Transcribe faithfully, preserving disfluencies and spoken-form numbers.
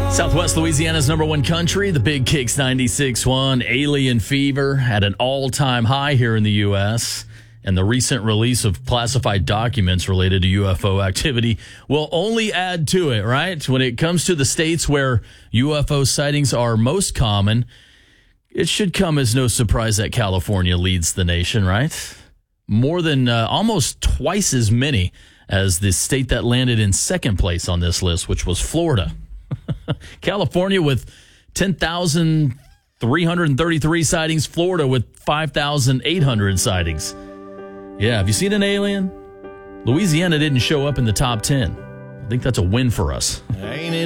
Southwest Louisiana's number one country, the Big Kicks ninety-six point one. Alien fever at an all-time high here in the U S, and the recent release of classified documents related to U F O activity will only add to it, right? When it comes to the states where U F O sightings are most common, it should come as no surprise that California leads the nation, right? More than uh, almost twice as many as the state that landed in second place on this list, which was Florida. California with ten thousand three hundred thirty-three sightings, Florida with five thousand eight hundred sightings. Yeah, have you seen an alien? Louisiana didn't show up in the top ten. I think that's a win for us. Ain't it